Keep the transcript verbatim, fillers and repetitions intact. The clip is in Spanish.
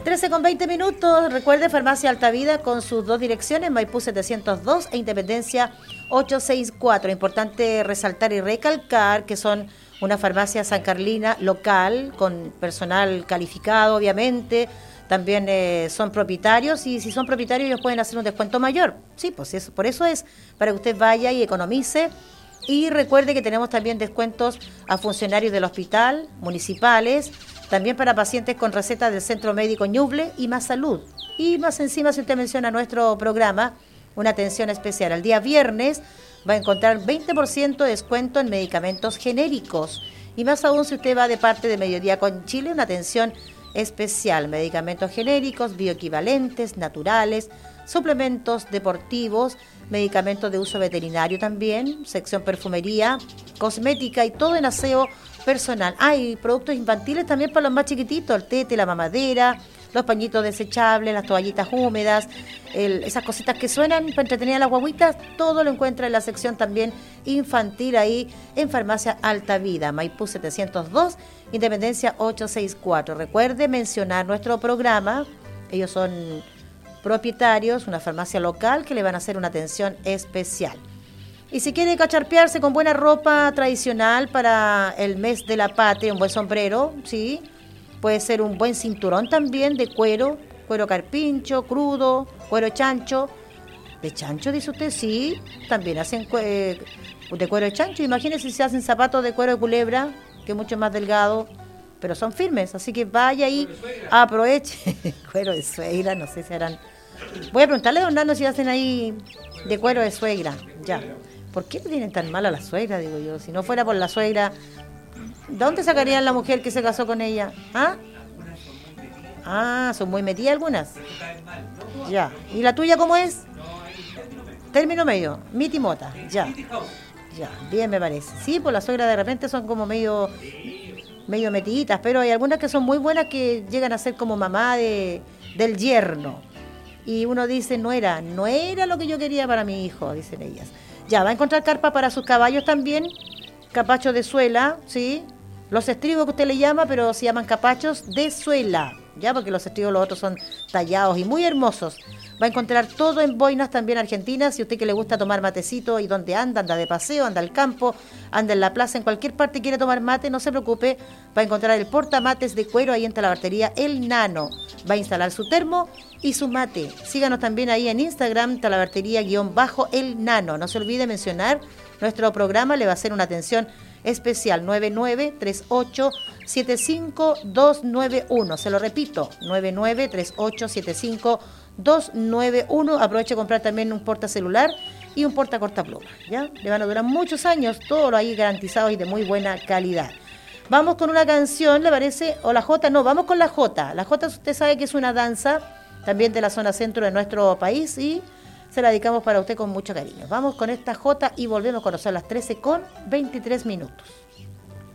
trece con veinte minutos. Recuerde, Farmacia Altavida con sus dos direcciones, Maipú setecientos dos e Independencia ochocientos sesenta y cuatro. Importante resaltar y recalcar que son una farmacia sancarlina local, con personal calificado, obviamente. También eh, son propietarios, y si son propietarios ellos pueden hacer un descuento mayor. Sí, pues eso, por eso es, para que usted vaya y economice. Y recuerde que tenemos también descuentos a funcionarios del hospital, municipales, también para pacientes con receta del Centro Médico Ñuble y Más Salud. Y más encima, si usted menciona nuestro programa, una atención especial. El día viernes va a encontrar veinte por ciento de descuento en medicamentos genéricos. Y más aún si usted va de parte de Mediodía con Chile, una atención especial. Medicamentos genéricos, bioequivalentes, naturales, suplementos deportivos, medicamentos de uso veterinario también, sección perfumería, cosmética y todo en aseo personal. Hay ah, productos infantiles también para los más chiquititos, el tete, la mamadera, los pañitos desechables, las toallitas húmedas, el, esas cositas que suenan para entretener a las guaguitas, todo lo encuentra en la sección también infantil ahí en Farmacia Altavida, Maipú setecientos dos, Independencia ochocientos sesenta y cuatro. Recuerde mencionar nuestro programa, ellos son propietarios, una farmacia local que le van a hacer una atención especial. Y si quiere cacharpearse con buena ropa tradicional para el mes de la patria, un buen sombrero, sí, puede ser un buen cinturón también de cuero, cuero carpincho, crudo, cuero chancho. ¿De chancho, dice usted? Sí, también hacen eh, de cuero de chancho. Imagínense si se hacen zapatos de cuero de culebra, que es mucho más delgado, pero son firmes, así que vaya ahí, aproveche. Cuero de suegra, no sé si harán. Voy a preguntarle a don Nando si hacen ahí de cuero de suegra, ya. ¿Por qué le tienen tan mal a la suegra, digo yo? Si no fuera por la suegra, ¿de dónde sacarían la mujer que se casó con ella? ¿Ah? Ah, son muy metidas algunas. Ya. ¿Y la tuya cómo es? Término medio, mitimota, ya. Ya, bien me parece. Sí, pues la suegra de repente son como medio medio metiditas, pero hay algunas que son muy buenas que llegan a ser como mamá de del yerno. Y uno dice, no era, no era lo que yo quería para mi hijo, dicen ellas. Ya, va a encontrar carpa para sus caballos también, capachos de suela, ¿sí? Los estribos que usted le llama, pero se llaman capachos de suela, ya, porque los estribos los otros son tallados y muy hermosos. Va a encontrar todo en boinas también argentinas, si usted que le gusta tomar matecito y donde anda, anda de paseo, anda al campo, anda en la plaza, en cualquier parte quiere tomar mate, no se preocupe, va a encontrar el portamates de cuero ahí en Talabartería El Nano. Va a instalar su termo y su mate. Síganos también ahí en Instagram, Talabartería-El Nano. No se olvide mencionar nuestro programa, le va a hacer una atención especial, nueve nueve tres ocho siete cinco dos nueve uno. Se lo repito, nueve nueve tres ocho siete cinco dos nueve uno. Aproveche a comprar también un portacelular y un porta cortapluma, ¿ya? Le van a durar muchos años, todo lo ahí garantizado y de muy buena calidad. Vamos con una canción, ¿le parece? ¿O la jota? No, vamos con la jota. La jota usted sabe que es una danza también de la zona centro de nuestro país y se la dedicamos para usted con mucho cariño. Vamos con esta jota y volvemos cuando son las trece con veintitrés minutos.